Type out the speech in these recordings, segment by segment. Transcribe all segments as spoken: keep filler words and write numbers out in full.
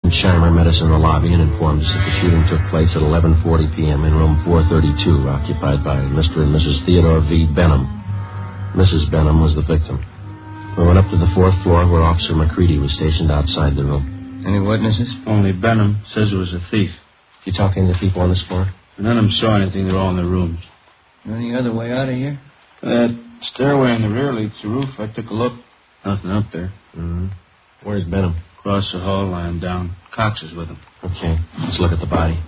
Shimer met us in the lobby and informed us that the shooting took place at eleven forty p.m. in room four thirty-two, occupied by Mister and Missus Theodore V. Benham. Missus Benham was the victim. We went up to the fourth floor where Officer McCready was stationed outside the room. Any witnesses? Only Benham says it was a thief. Did you talk to any of the people on this floor? None of them saw anything. They're all in their rooms. Any other way out of here? That stairway in the rear leads to the roof. I took a look. Nothing up there. Mm-hmm. Where's Benham? Across the hall, lying down. Cox is with him. Okay, let's look at the body.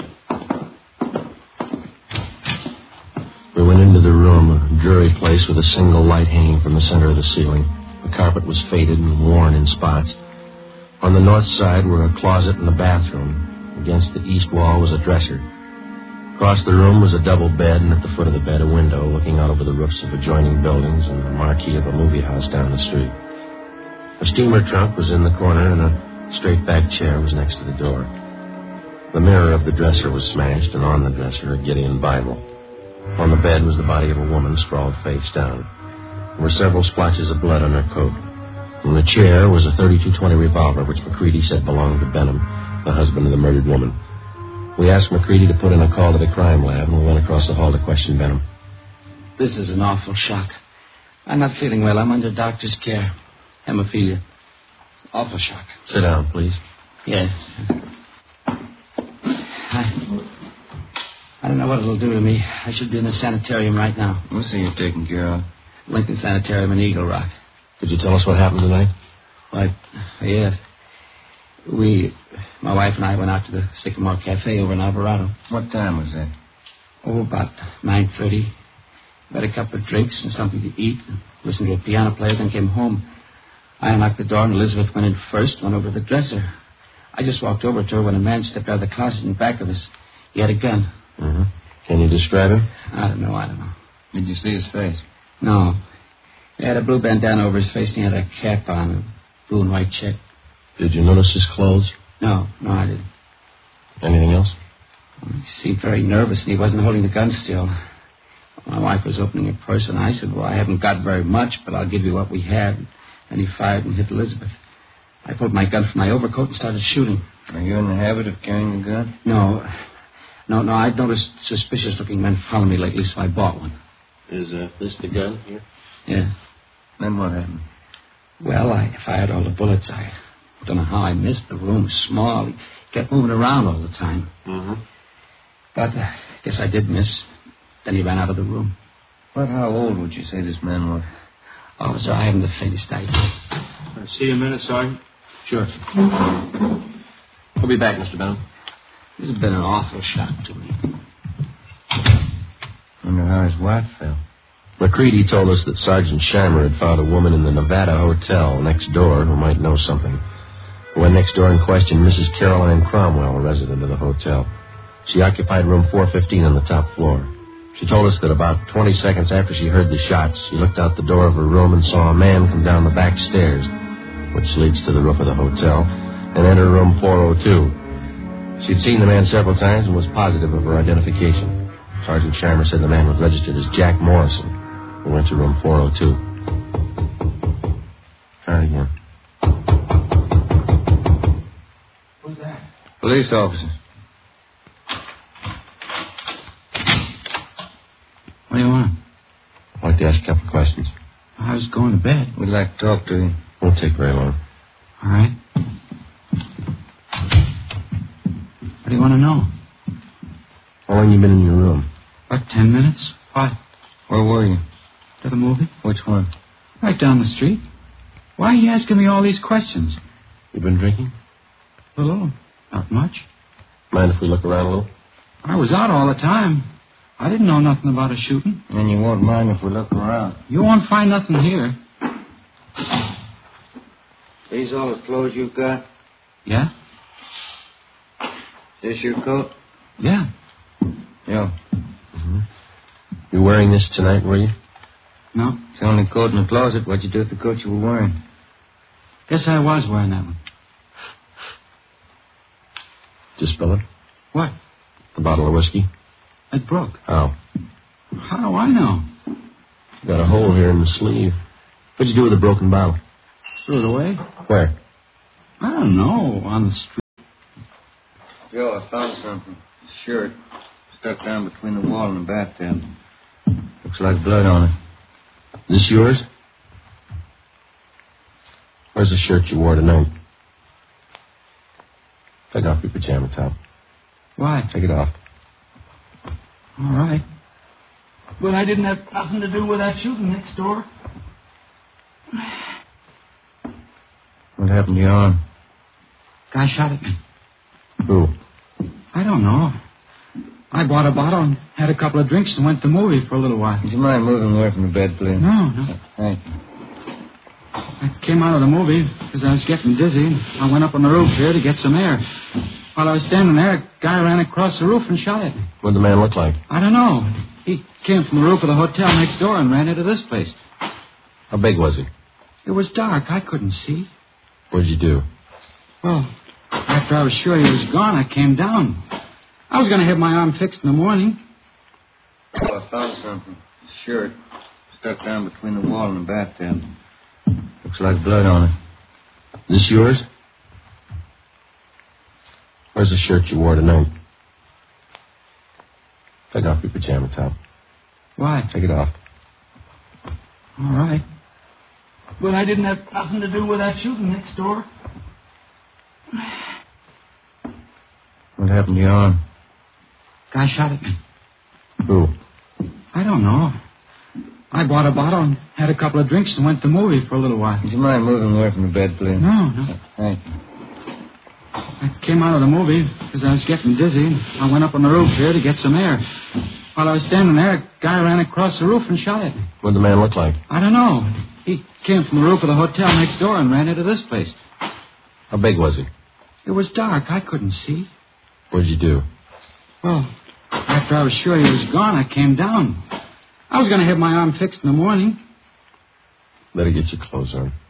We went into the room, a dreary place with a single light hanging from the center of the ceiling. The carpet was faded and worn in spots. On the north side were a closet and a bathroom. Against the east wall was a dresser. Across the room was a double bed, and at the foot of the bed a window looking out over the roofs of adjoining buildings and the marquee of a movie house down the street. A steamer trunk was in the corner, and a straight-back chair was next to the door. The mirror of the dresser was smashed, and on the dresser a Gideon Bible. On the bed was the body of a woman sprawled face down. There were several splotches of blood on her coat. In the chair was a thirty-two twenty revolver, which McCready said belonged to Benham, the husband of the murdered woman. We asked McCready to put in a call to the crime lab, and we went across the hall to question Benham. This is an awful shock. I'm not feeling well. I'm under doctor's care. Hemophilia. It's an awful shock. Sit down, please. Yes. I, I don't know what it'll do to me. I should be in the sanitarium right now. We'll see you taken care of. Lincoln Sanitarium in Eagle Rock. Could you tell us what happened tonight? Why, yes. We, my wife and I went out to the Sycamore Cafe over in Alvarado. What time was that? Oh, about nine thirty. Had a couple of drinks and something to eat. And listened to a piano player, then came home. I unlocked the door, and Elizabeth went in first, went over to the dresser. I just walked over to her when a man stepped out of the closet in back of us. He had a gun. Mm-hmm. Can you describe him? I don't know, I don't know. Did you see his face? No. He had a blue bandana over his face, and he had a cap on, a blue and white check. Did you notice his clothes? No, no, I didn't. Anything else? He seemed very nervous, and he wasn't holding the gun still. My wife was opening her purse, and I said, well, I haven't got very much, but I'll give you what we have. And he fired and hit Elizabeth. I pulled my gun from my overcoat and started shooting. Are you in the habit of carrying a gun? No. No, no, I'd noticed suspicious-looking men following me lately, so I bought one. Is uh, this the gun here? Yes. Then what happened? Well, I fired all the bullets. I don't know how I missed. The room was small. He kept moving around all the time. Mm-hmm. But uh, I guess I did miss. Then he ran out of the room. What, how old would you say this man was? Officer, I haven't the faintest idea. Can I see you a minute, Sergeant? Sure. We'll be back, Mister Benham. This has been an awful shock to me. Wonder how his wife felt. McCready told us that Sergeant Shimer had found a woman in the Nevada Hotel next door who might know something. We went next door and questioned Missus Caroline Cromwell, a resident of the hotel. She occupied room four fifteen on the top floor. She told us that about twenty seconds after she heard the shots, she looked out the door of her room and saw a man come down the back stairs, which leads to the roof of the hotel, and enter room four oh two. She'd seen the man several times and was positive of her identification. Sergeant Shimer said the man was registered as Jack Morrison. We went to room four oh two. Try it again. Who's that? Police officer. What do you want? I'd like to ask a couple of questions. I was going to bed. We'd like to talk to you. Won't take very long. All right. What do you want to know? How long you been in your room? About ten minutes. What? Where were you? To the movie? Which one? Right down the street. Why are you asking me all these questions? You been drinking? A little. Not much. Mind if we look around a little? I was out all the time. I didn't know nothing about a shooting. And you won't mind if we look around. You won't find nothing here. These all the clothes you've got? Yeah? This your coat? Yeah. Yeah. Mm-hmm. You wearing this tonight, were you? No. It's the only coat in the closet. What'd you do with the coat you were wearing? Guess I was wearing that one. Just spill it? What? The bottle of whiskey? It broke. How? How do I know? Got a hole here in the sleeve. What'd you do with the broken bottle? Threw it away? Where? I don't know. On the street. Yo, I found something. A shirt. Stuck down between the wall and the bathtub. Looks like blood on it. This yours? Where's the shirt you wore tonight? Take off your pajama top. Why? Take it off. All right. But I didn't have nothing to do with that shooting next door. What happened to your arm? Guy shot at me. Who? I don't know. I bought a bottle and had a couple of drinks and went to the movie for a little while. Would you mind moving away from the bed, please? No, no. Thank you. I came out of the movie because I was getting dizzy. I went up on the roof here to get some air. While I was standing there, a guy ran across the roof and shot at me. What'd the man look like? I don't know. He came from the roof of the hotel next door and ran into this place. How big was he? It was dark. I couldn't see. What'd you do? Well, after I was sure he was gone, I came down. I was going to have my arm fixed in the morning. Oh, I found something. A shirt. Stuck down between the wall and the bathtub. Looks like blood on it. This yours? Where's the shirt you wore tonight? Take off your pajama top. Why? Take it off. All right. But I didn't have nothing to do with that shooting next door. What happened to your arm? Guy shot at me. Who? I don't know. I bought a bottle and had a couple of drinks and went to the movie for a little while. Would you mind moving away from the bed, please? No, no. Thank you. I came out of the movie because I was getting dizzy. I went up on the roof here to get some air. While I was standing there, a guy ran across the roof and shot at me. What'd the man look like? I don't know. He came from the roof of the hotel next door and ran into this place. How big was he? It was dark. I couldn't see. What'd you do? Well, after I was sure he was gone, I came down. I was going to have my arm fixed in the morning. Better get your clothes on.